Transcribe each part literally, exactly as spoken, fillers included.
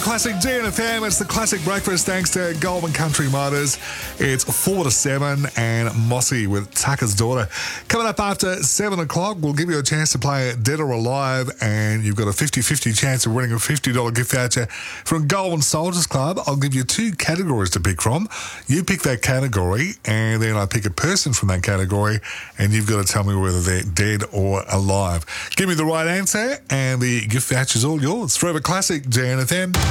Classic G N F M. It's the classic breakfast thanks to Goulburn Country Motors. It's four to seven and Mossy with Tucker's Daughter. Coming up after seven o'clock, we'll give you a chance to play Dead or Alive, and you've got a fifty-fifty chance of winning a fifty dollars gift voucher from Goulburn Soldiers Club. I'll give you two categories to pick from. You pick that category, and then I pick a person from that category, and you've got to tell me whether they're dead or alive. Give me the right answer, and the gift voucher's all yours. Forever Classic G N F M.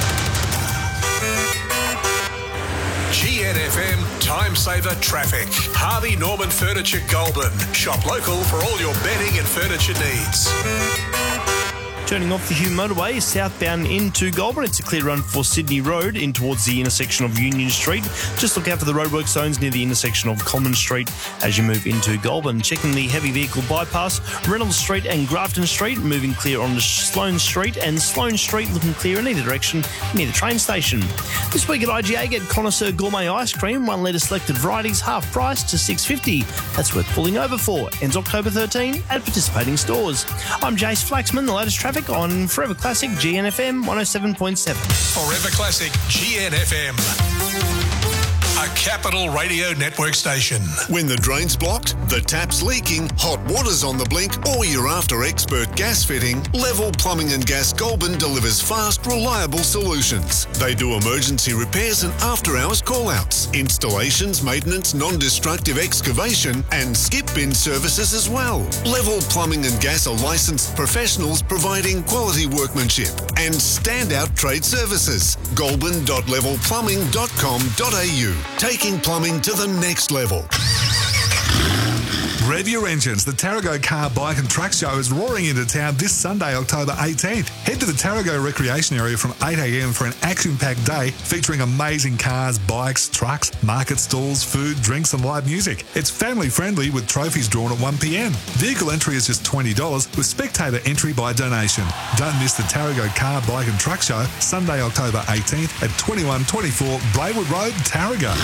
G N F M Time Saver Traffic. Harvey Norman Furniture Goulburn. Shop local for all your bedding and furniture needs. Turning off the Hume Motorway, southbound into Goulburn. It's a clear run for Sydney Road in towards the intersection of Union Street. Just look out for the roadwork zones near the intersection of Common Street as you move into Goulburn. Checking the heavy vehicle bypass, Reynolds Street and Grafton Street moving clear on the Sloane Street, and Sloane Street looking clear in either direction near the train station. This week at I G A, get Connoisseur Gourmet Ice Cream, one litre selected varieties, half price to six dollars fifty. That's worth pulling over for. Ends October thirteenth at participating stores. I'm Jace Flaxman, the latest traffic on Forever Classic G N F M one oh seven point seven. Forever Classic G N F M. A Capital Radio Network station. When the drain's blocked, the tap's leaking, hot water's on the blink, or you're after expert gas fitting, Level Plumbing and Gas Goulburn delivers fast, reliable solutions. They do emergency repairs and after-hours call-outs, installations, maintenance, non-destructive excavation, and skip bin services as well. Level Plumbing and Gas are licensed professionals providing quality workmanship and standout trade services. goulburn dot level plumbing dot com dot a u. Taking plumbing to the next level. Rev your engines. The Tarago Car, Bike and Truck Show is roaring into town this Sunday, October eighteenth. Head to the Tarago Recreation Area from eight a m for an action-packed day featuring amazing cars, bikes, trucks, market stalls, food, drinks and live music. It's family-friendly with trophies drawn at one p m. Vehicle entry is just twenty dollars with spectator entry by donation. Don't miss the Tarago Car, Bike and Truck Show, Sunday, October eighteenth at twenty-one twenty-four Braywood Road, Tarago.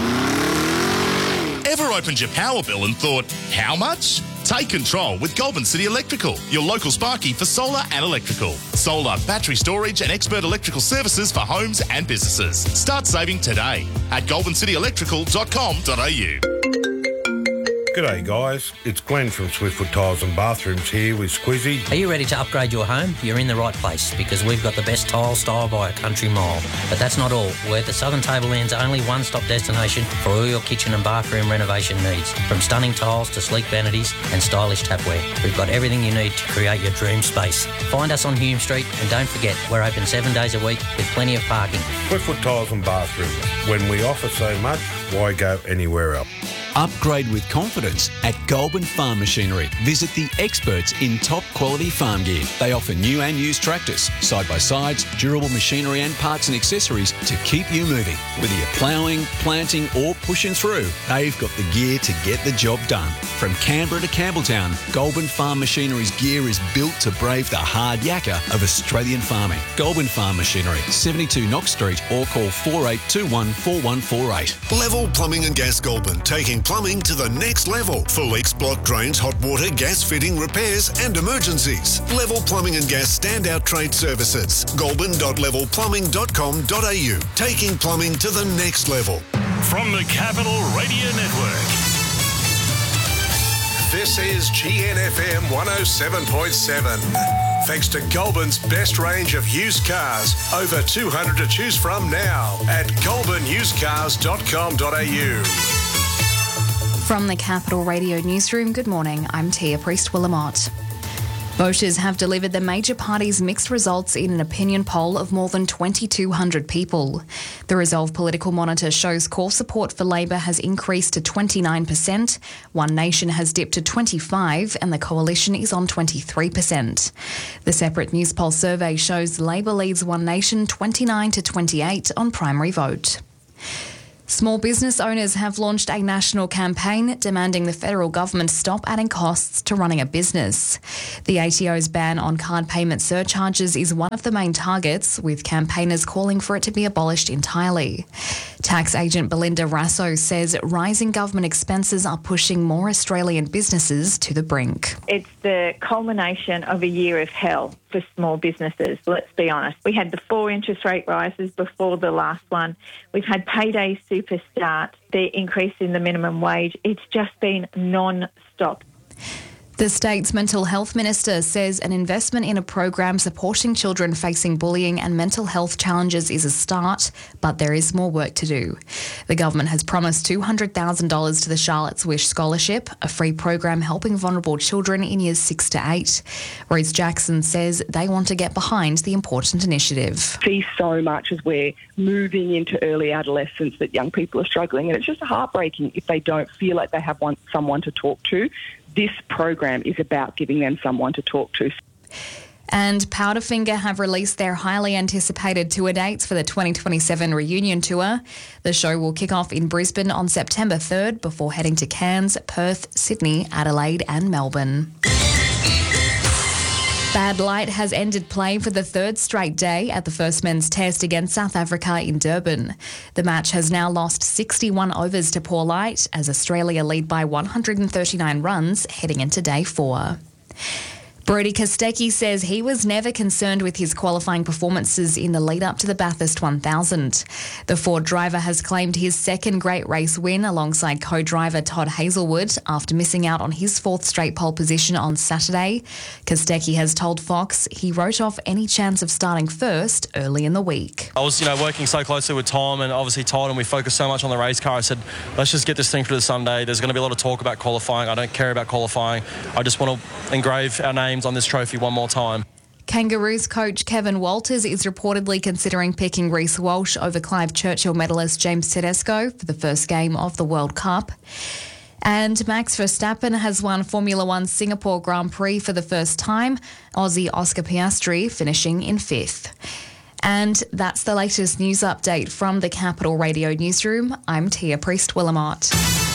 Ever opened your power bill and thought, how much? Take control with Goulburn City Electrical, your local Sparky for solar and electrical. Solar, battery storage and expert electrical services for homes and businesses. Start saving today at goulburn city electrical dot com dot a u. G'day guys, it's Glenn from Swiftfoot Tiles and Bathrooms here with Squizzy. Are you ready to upgrade your home? You're in the right place because we've got the best tile style by a country mile. But that's not all. We're the Southern Tableland's only one-stop destination for all your kitchen and bathroom renovation needs. From stunning tiles to sleek vanities and stylish tapware, we've got everything you need to create your dream space. Find us on Hume Street and don't forget, we're open seven days a week with plenty of parking. Swiftfoot Tiles and Bathrooms. When we offer so much, why go anywhere else? Upgrade with confidence at Goulburn Farm Machinery. Visit the experts in top quality farm gear. They offer new and used tractors, side-by-sides, durable machinery and parts and accessories to keep you moving. Whether you're ploughing, planting or pushing through, they've got the gear to get the job done. From Canberra to Campbelltown, Goulburn Farm Machinery's gear is built to brave the hard yakka of Australian farming. Goulburn Farm Machinery, seventy-two Knox Street, or call four eight two one, four one four eight. Level Plumbing and Gas Goulburn, taking plumbing to the next level. For leaks, block drains, hot water, gas fitting, repairs and emergencies. Level Plumbing and Gas standout trade services. goulburn dot level plumbing dot com dot a u. Taking plumbing to the next level. From the Capital Radio Network. This is G N F M one oh seven point seven. Thanks to Goulburn's best range of used cars. Over two hundred to choose from now at goulburn used cars dot com dot a u. From the Capital Radio Newsroom, good morning. I'm Tia Priest-Willamott. Voters have delivered the major parties' mixed results in an opinion poll of more than twenty-two hundred people. The Resolve Political Monitor shows core support for Labor has increased to twenty-nine percent, One Nation has dipped to twenty-five percent and the Coalition is on twenty-three percent. The separate Newspoll survey shows Labor leads One Nation twenty-nine to twenty-eight on primary vote. Small business owners have launched a national campaign demanding the federal government stop adding costs to running a business. The A T O's ban on card payment surcharges is one of the main targets, with campaigners calling for it to be abolished entirely. Tax agent Belinda Rasso says rising government expenses are pushing more Australian businesses to the brink. It's the culmination of a year of hell for small businesses, let's be honest. We had the four interest rate rises before the last one. We've had payday super start, the increase in the minimum wage. It's just been non-stop. The state's mental health minister says an investment in a program supporting children facing bullying and mental health challenges is a start, but there is more work to do. The government has promised two hundred thousand dollars to the Charlotte's Wish Scholarship, a free program helping vulnerable children in years six to eight. Rose Jackson says they want to get behind the important initiative. See so much as we're moving into early adolescence that young people are struggling, and it's just heartbreaking if they don't feel like they have one, someone to talk to. This program is about giving them someone to talk to. And Powderfinger have released their highly anticipated tour dates for the twenty twenty-seven reunion tour. The show will kick off in Brisbane on September third before heading to Cairns, Perth, Sydney, Adelaide and Melbourne. Bad light has ended play for the third straight day at the first men's test against South Africa in Durban. The match has now lost sixty-one overs to poor light as Australia lead by one hundred thirty-nine runs heading into day four. Brodie Kostecki says he was never concerned with his qualifying performances in the lead-up to the Bathurst one thousand. The Ford driver has claimed his second great race win alongside co-driver Todd Hazelwood after missing out on his fourth straight pole position on Saturday. Kostecki has told Fox he wrote off any chance of starting first early in the week. I was, you know, working so closely with Tom and obviously Todd, and we focused so much on the race car. I said, let's just get this thing through the Sunday. There's going to be a lot of talk about qualifying. I don't care about qualifying. I just want to engrave our names on this trophy one more time. Kangaroos coach Kevin Walters is reportedly considering picking Reece Walsh over Clive Churchill medalist James Tedesco for the first game of the World Cup. And Max Verstappen has won Formula One Singapore Grand Prix for the first time, Aussie Oscar Piastri finishing in fifth. And that's the latest news update from the Capital Radio Newsroom. I'm Tia Priest-Willamott.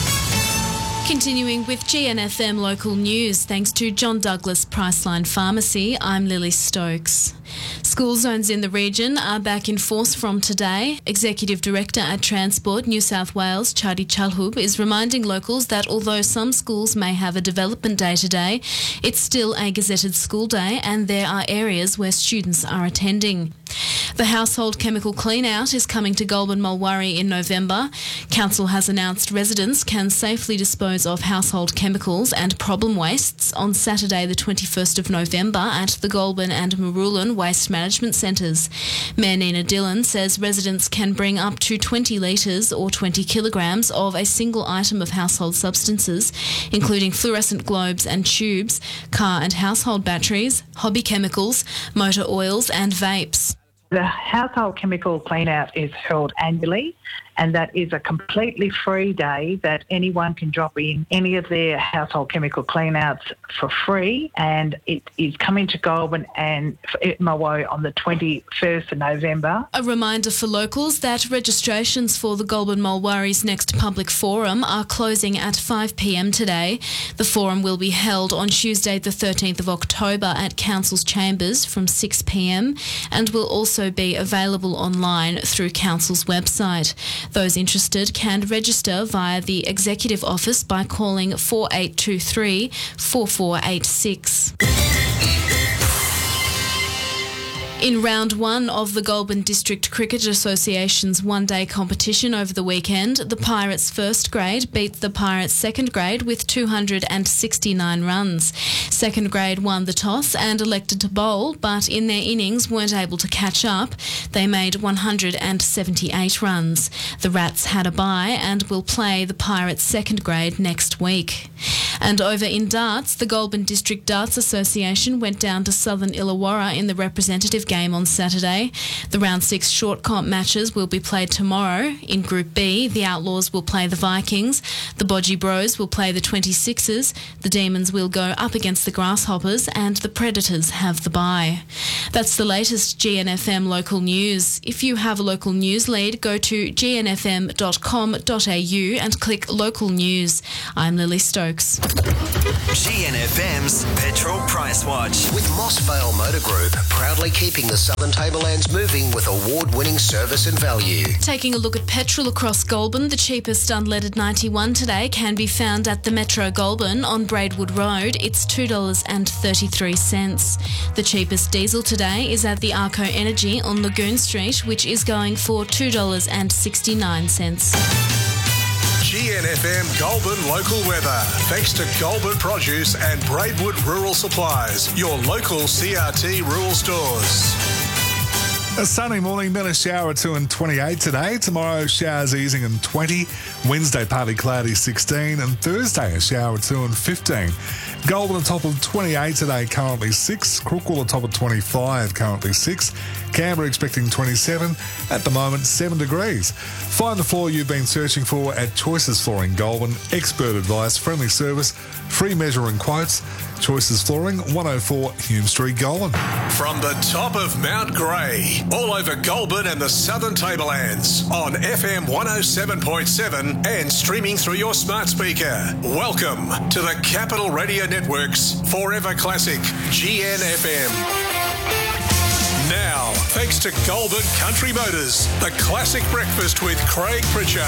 Continuing with G N F M local news, thanks to John Douglas Priceline Pharmacy, I'm Lily Stokes. School zones in the region are back in force from today. Executive Director at Transport New South Wales, Chadi Chalhub, is reminding locals that although some schools may have a development day today, it's still a gazetted school day and there are areas where students are attending. The household chemical clean-out is coming to Goulburn Mulwaree in November. Council has announced residents can safely dispose of household chemicals and problem wastes on Saturday the twenty-first of November at the Goulburn and Marulan Waste Management Centres. Mayor Nina Dillon says residents can bring up to twenty litres or twenty kilograms of a single item of household substances, including fluorescent globes and tubes, car and household batteries, hobby chemicals, motor oils and vapes. The household chemical clean-out is held annually, and that is a completely free day that anyone can drop in any of their household chemical clean-outs for free, and it is coming to Goulburn and Mulwaree on the twenty-first of November. A reminder for locals that registrations for the Goulburn Mulwaree's next public forum are closing at five p m today. The forum will be held on Tuesday the thirteenth of October at Council's Chambers from six p m and will also be available online through Council's website. Those interested can register via the Executive Office by calling four eight two three, four four eight six. In round one of the Goulburn District Cricket Association's one-day competition over the weekend, the Pirates' first grade beat the Pirates' second grade with two hundred sixty-nine runs. Second grade won the toss and elected to bowl, but in their innings weren't able to catch up. They made one hundred seventy-eight runs. The Rats had a bye and will play the Pirates' second grade next week. And over in darts, the Goulburn District Darts Association went down to Southern Illawarra in the representative game on Saturday. The round six short comp matches will be played tomorrow. In Group B, the Outlaws will play the Vikings, the Bodgy Bros will play the twenty-sixers, the Demons will go up against the Grasshoppers, and the Predators have the bye. That's the latest G N F M local news. If you have a local news lead, go to g n f m dot com dot a u and click local news. I'm Lily Stokes. G N F M's Petrol Price Watch. With Moss Vale Motor Group, proudly keeping the Southern Tablelands moving with award-winning service and value. Taking a look at petrol across Goulburn, the cheapest unleaded ninety-one today can be found at the Metro Goulburn on Braidwood Road. It's two dollars thirty-three. The cheapest diesel today is at the Arco Energy on Lagoon Street, which is going for two dollars sixty-nine. G N F M Goulburn local weather. Thanks to Goulburn Produce and Braidwood Rural Supplies, your local C R T rural stores. A sunny morning, then a shower or two and twenty-eight today. Tomorrow, showers easing and twenty. Wednesday, partly cloudy, sixteen. And Thursday, a shower or two and fifteen. Goulburn on top of twenty-eight today, currently six. Crookwell on top of twenty-five, currently six. Canberra expecting twenty-seven. At the moment, seven degrees. Find the floor you've been searching for at Choices Flooring Goulburn. Expert advice, friendly service, free measure and quotes. Choices Flooring, one oh four Hume Street, Goulburn. From the top of Mount Grey, all over Goulburn and the Southern Tablelands, on F M one oh seven point seven and streaming through your smart speaker. Welcome to the Capital Radio Network's Forever Classic, G N F M. Now, thanks to Goulburn Country Motors, the classic breakfast with Craig Pritchard.